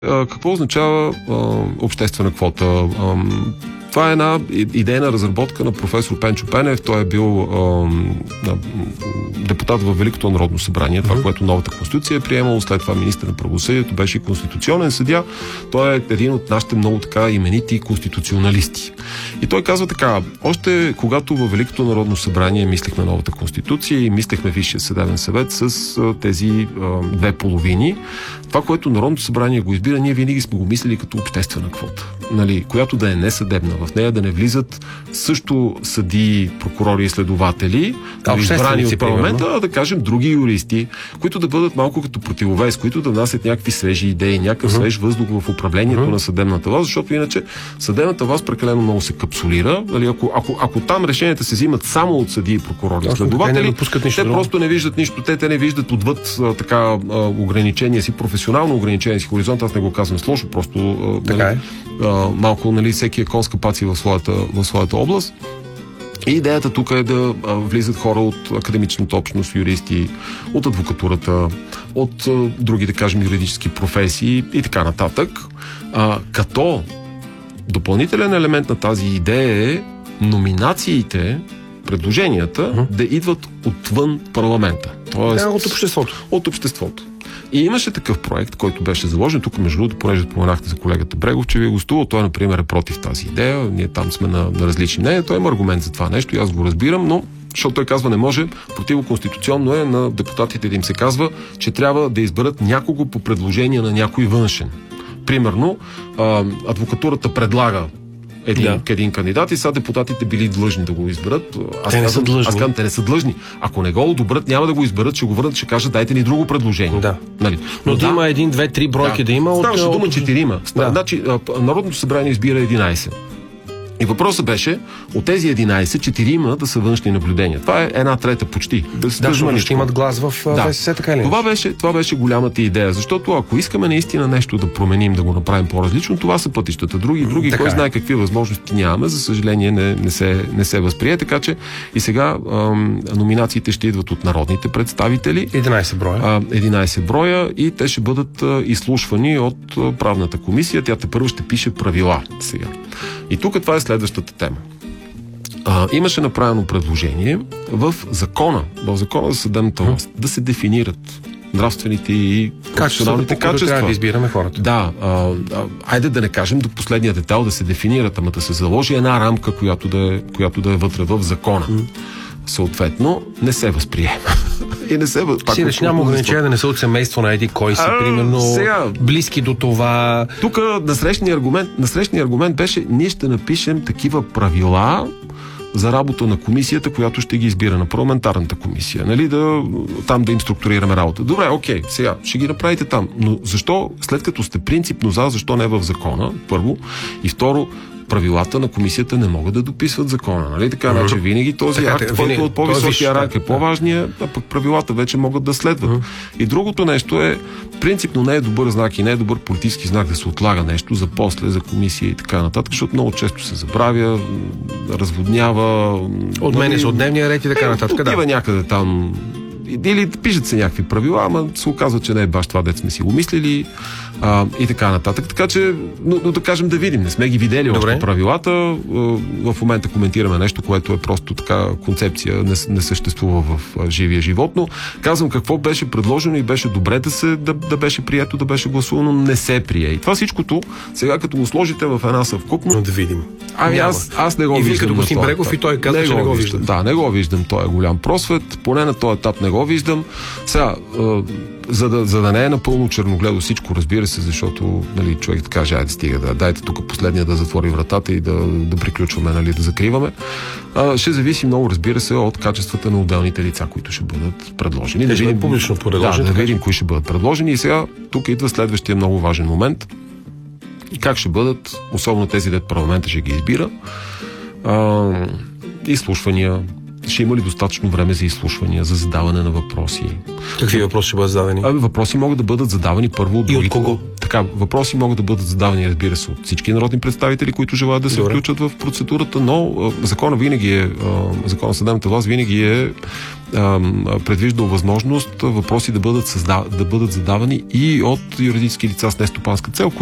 Какво означава обществена квота? Това е една идейна разработка на професор Пенчо Пенев. Той е бил депутат във Великото народно събрание, това, което новата конституция е приемала, след това министър на правосъдието, беше и конституционен съдия. Той е един от нашите много така именити конституционалисти. И той казва така: още когато във Великото народно събрание мислихме новата конституция и мислехме Висшия съдебен съвет с тези две половини, това, което Народното събрание го избира, ние винаги сме го мислили като обществена квота, нали, която да е несъдебна. В нея да не влизат също съдии, прокурори и следователи, избрани от парламента, а да кажем други юристи, които да бъдат малко като противовес, които да внасят някакви свежи идеи, някакъв свеж въздух в управлението на съдебната власт, защото иначе съдебната власт прекалено много се капсулира. Нали, ако там решенията се взимат само от съдии, прокурори и следователи, те просто не виждат нищо, те не виждат отвъд ограничения си, професионално ограничения си хоризонт. Аз не го казвам с лошо, просто малко, нали, всеки е конска паци в своята област. И идеята тук е да влизат хора от академичната общност, юристи, от адвокатурата, от други, да кажем, юридически професии и така нататък. Като допълнителен елемент на тази идея е номинациите, предложенията да идват отвън парламента. Тоест, от обществото. От обществото. И имаше такъв проект, който беше заложен. Тук, между другото, понеже споменахте за колегата Брегов, че ви е гостувал, той, например, е против тази идея. Ние там сме на различни мнения. Той има аргумент за това нещо и аз го разбирам, но защото той казва, не може, противоконституционно е на депутатите да им се казва, че трябва да изберат някого по предложение на някой външен. Примерно, адвокатурата предлага един кандидат и сега депутатите били длъжни да го изберат. Те не са длъжни. Аз казвам, те не са длъжни. Ако не го одобрят, няма да го изберат, ще го върнат, ще кажат, дайте ни друго предложение. Да. Нали? Но да има 1, 2, 3 бройки да има. Ставаше дума 4. Значи, Народното събрание избира 11. И въпросът беше от тези 11, 4 да са външни наблюдения. Това е 1/3 почти. Да, ще имат глас в ВСС, така ли? Това беше голямата идея, защото ако искаме наистина нещо да променим, да го направим по-различно, това са пътищата. Други кой знае какви възможности нямаме, за съжаление не се възприе, така че и сега номинациите ще идват от народните представители. 11 броя. 11 броя и те ще бъдат изслушвани от правната комисия. Тя тепърво ще пише правила сега. И тук това е следващата тема. Имаше направено предложение в закона за съдебната власт да се дефинират нравствените и професионалните качества. Трябва да избираме хората. Да, айде да не кажем до последния детайл да се дефинират, ама да се заложи една рамка, която да е вътре в закона. Съответно, не се възприема. И не се Сидеш, няма ограничение да не са от семейство на еди кой си, примерно близки до това. Тук насрещният аргумент беше, ние ще напишем такива правила за работа на комисията, която ще ги избира, на парламентарната комисия. Нали, там да им структурираме работа. Добре, окей, сега ще ги направите там. Но защо, след като сте принципно защо не в закона, първо, и второ, правилата на комисията не могат да дописват закона. Нали? Така, значи винаги този акт, който от по-високия ранг е по-важния, а пък правилата вече могат да следват. И другото нещо е, принципно не е добър знак и не е добър политически знак да се отлага нещо за после, за комисия и така нататък, защото много често се забравя, разводнява. Отменя се от дневния ред и така нататък. Отива някъде там. Или пишат се някакви правила, ама се оказва, че не е баш това, дето сме си го мислили и така нататък. Така че, но да кажем да видим. Не сме ги видели още правилата. В момента коментираме нещо, което е просто така концепция, не съществува в живия живот. Но казвам какво беше предложено и беше добре да беше прието, да беше гласувано, не се прие. И това всичкото, сега като го сложите в една съвкупно... Да видим. Аз не го виждам. И вие като господин Брегов и той каза, че не го виждам. Да, не го виждам. Той е голям просвет. Поне на този етап не го виждам. Сега, за да не е напълно черногледо всичко, разбира се, защото нали, човек да каже, айде стига, дайте тук последния да затвори вратата и да приключваме, нали, да закриваме. Ще зависи много, разбира се, от качествата на отделните лица, които ще бъдат предложени. Да видим публично предложени. Да видим кои ще бъдат предложени. И сега тук идва следващия много важен момент. Как ще бъдат, особено тези, дето парламента ще ги избира, изслушвания. Ще има ли достатъчно време за изслушвания, за задаване на въпроси? Какви въпроси ще бъдат зададени? Въпроси могат да бъдат задавани първо от другите. И от кого? Така, въпроси могат да бъдат задавани, разбира се, от всички народни представители, които желаят да се включат в процедурата, но закона за съдебната власт винаги е предвиждал възможност въпроси да бъдат задавани и от юридически лица с нестопанска цел,